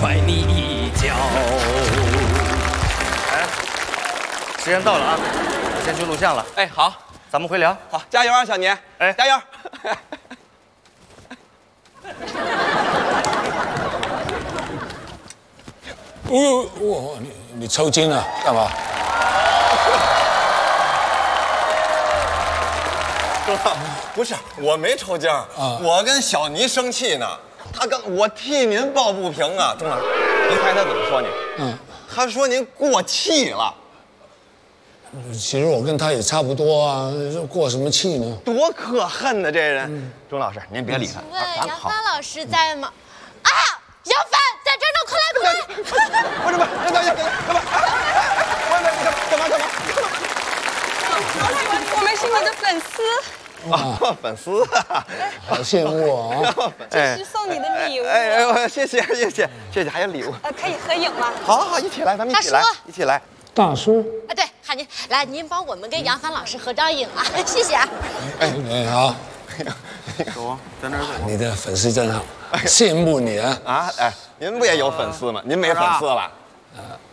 踹你一脚。 哎，时间到了啊，我先去录像了。 哎，好， 咱们回聊。 好，加油啊，小年！ 哎， 加油！ 你抽筋了干嘛？ 周老，不是，我没抽筋儿啊，我跟小尼生气呢。我替您抱不平啊，钟老师，您猜他怎么说你？他说您过气了。 其实我跟他也差不多啊，过什么气呢？ 多可恨呢，这人。钟老师，您别理他。 问杨帆老师在吗？啊，杨帆在这儿呢，快来！ 不是，干嘛？ 我们是你的粉丝。 啊，粉丝， 好羡慕啊！ 这是送你的礼物。 谢谢，还有礼物。 可以合影吗？ 好，一起来，咱们一起来，一起来。 大叔， 啊，对，喊您来，您帮我们跟杨帆老师合张影啊，谢谢啊。 哎，好， 走，在那儿走。 你的粉丝真好，羡慕你啊！ 啊，哎，您不也有粉丝吗？您没粉丝了？